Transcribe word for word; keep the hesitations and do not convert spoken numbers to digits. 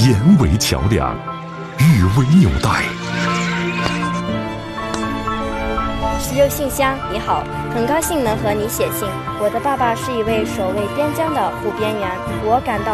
言为桥梁，语为纽带。 十六信箱，你好，很高兴能和你写信。我的爸爸是一位守卫边疆的护边员，我感到